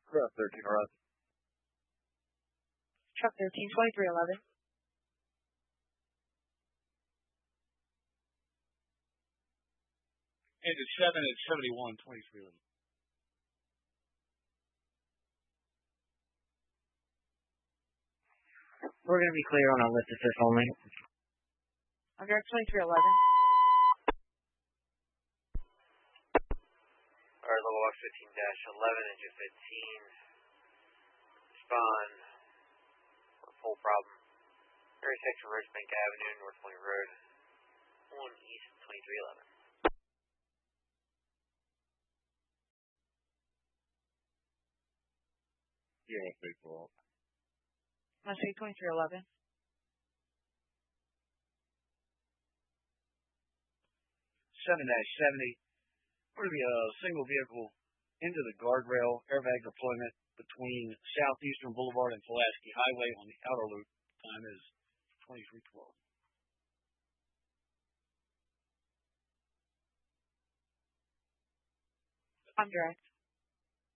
Truck 13, Horizon. Truck 13, 2311. Engine 7 at 71, 2311. We're going to be clear on our list assist only. On direct 2311. Alright, level X 15-11, engine 15. Respond. Full problem. Area section Rosebank Avenue, North Point Road. 1 East 2311. Yeah, what's big fault? I say 2311. 7-70. We're going to be a single vehicle into the guardrail airbag deployment between Southeastern Boulevard and Pulaski Highway on the outer loop. Time is 2312. On direct.